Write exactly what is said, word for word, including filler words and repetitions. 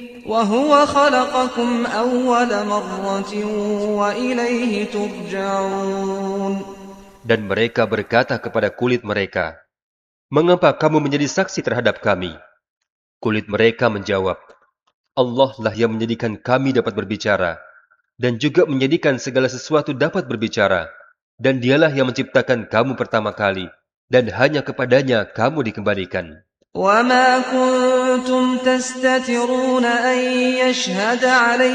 وهو خلقكم أول مرة وإليه ترجعون. Dan mereka berkata kepada kulit mereka, "Mengapa kamu menjadi saksi terhadap kami?" Kulit mereka menjawab, "Allah lah yang menjadikan kami dapat berbicara, dan juga menjadikan segala sesuatu dapat berbicara, dan dialah yang menciptakan kamu pertama kali, dan hanya kepadanya kamu dikembalikan." وما كنتم تستترون أن يشهد عليكم